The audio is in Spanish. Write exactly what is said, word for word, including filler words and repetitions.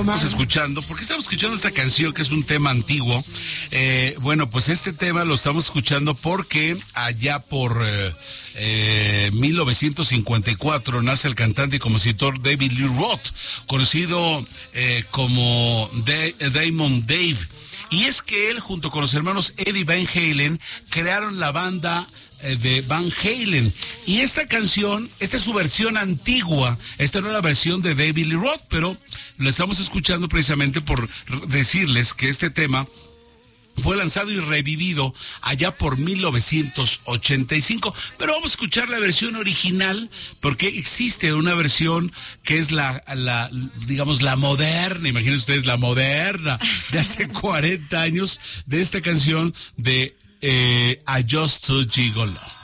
estamos escuchando, ¿por qué estamos escuchando esta canción que es un tema antiguo? Eh, bueno, pues este tema lo estamos escuchando porque allá por eh, eh, mil novecientos cincuenta y cuatro nace el cantante y compositor David Lee Roth, conocido eh, como Da- Damon Dave. Y es que él, junto con los hermanos Eddie Van Halen, crearon la banda de Van Halen. Y esta canción, esta es su versión antigua. Esta no es la versión de David Lee Roth, pero lo estamos escuchando precisamente por decirles que este tema fue lanzado y revivido allá por mil novecientos ochenta y cinco. Pero vamos a escuchar la versión original, porque existe una versión que es la, la digamos, la moderna, imaginen ustedes, la moderna, de hace cuarenta años, de esta canción de eh, I Just Too Gigolo.